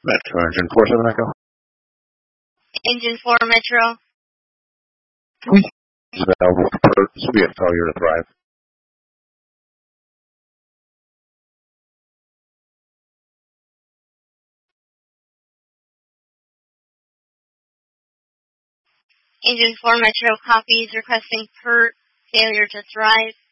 Metro Engine 47 Echo. Engine 4 Metro. Is available for purchase via failure to thrive. Engine 4 Metro copies requesting per failure to thrive.